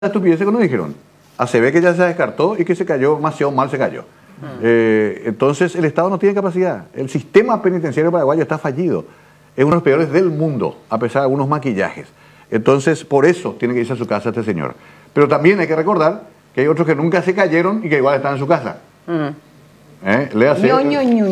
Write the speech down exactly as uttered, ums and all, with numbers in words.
estupidez que nos dijeron. A se ve que ya se descartó y que se cayó, demasiado mal se cayó. Uh-huh. eh, entonces el Estado no tiene capacidad. El sistema penitenciario paraguayo está fallido. Es uno de los peores del mundo, a pesar de algunos maquillajes. Entonces, por eso tiene que irse a su casa este señor. Pero también hay que recordar que hay otros que nunca se cayeron y que igual están en su casa. Uh-huh. ¿Eh? Léase.